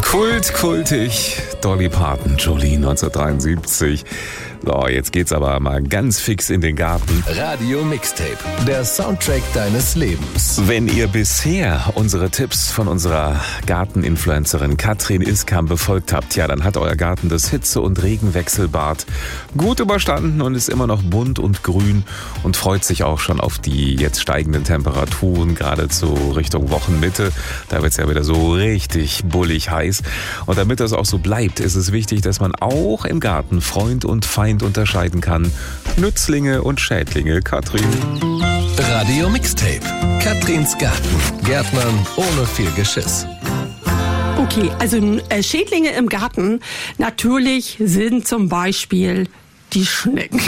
Kultig, Dolly Parton, Jolene 1973. So, jetzt geht's aber mal ganz fix in den Garten. Radio Mixtape, der Soundtrack deines Lebens. Wenn ihr bisher unsere Tipps von unserer Garteninfluencerin Katrin Iskamp befolgt habt, ja, dann hat euer Garten das Hitze- und Regenwechselbad gut überstanden und ist immer noch bunt und grün und freut sich auch schon auf die jetzt steigenden Temperaturen, geradezu Richtung Wochenmitte. Da wird's ja wieder so richtig bullig heiß. Und damit das auch so bleibt, ist es wichtig, dass man auch im Garten Freund und Feind unterscheiden kann. Nützlinge und Schädlinge. Katrin. Radio Mixtape. Katrins Garten. Gärtnern ohne viel Geschiss. Okay, also Schädlinge im Garten, natürlich sind zum Beispiel die Schnecken.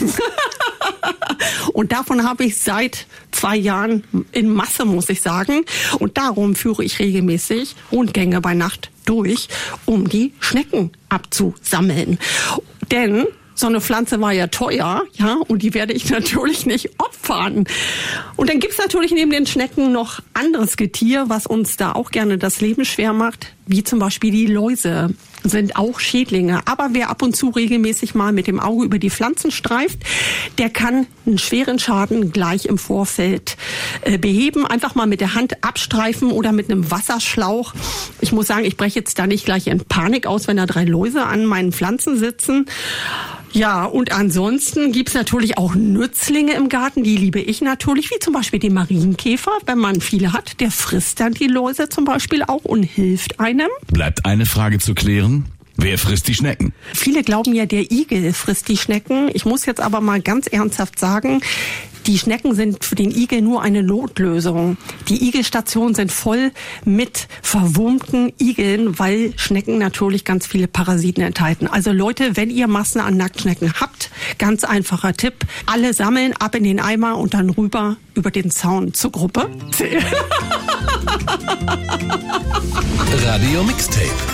Und davon habe ich seit 2 Jahren in Masse, muss ich sagen. Und darum führe ich regelmäßig Rundgänge bei Nacht durch, um die Schnecken abzusammeln. Denn so eine Pflanze war ja teuer, ja, und die werde ich natürlich nicht opfern. Und dann gibt's natürlich neben den Schnecken noch anderes Getier, was uns da auch gerne das Leben schwer macht, wie zum Beispiel die Läuse. Sind auch Schädlinge. Aber wer ab und zu regelmäßig mal mit dem Auge über die Pflanzen streift, der kann einen schweren Schaden gleich im Vorfeld beheben. Einfach mal mit der Hand abstreifen oder mit einem Wasserschlauch. Ich muss sagen, ich breche jetzt da nicht gleich in Panik aus, wenn da 3 Läuse an meinen Pflanzen sitzen. Ja, und ansonsten gibt's natürlich auch Nützlinge im Garten, die liebe ich natürlich, wie zum Beispiel den Marienkäfer, wenn man viele hat. Der frisst dann die Läuse zum Beispiel auch und hilft einem. Bleibt eine Frage zu klären. Wer frisst die Schnecken? Viele glauben ja, der Igel frisst die Schnecken. Ich muss jetzt aber mal ganz ernsthaft sagen, die Schnecken sind für den Igel nur eine Notlösung. Die Igelstationen sind voll mit verwurmten Igeln, weil Schnecken natürlich ganz viele Parasiten enthalten. Also Leute, wenn ihr Massen an Nacktschnecken habt, ganz einfacher Tipp, alle sammeln, ab in den Eimer und dann rüber über den Zaun zur Gruppe. Radio Mixtape.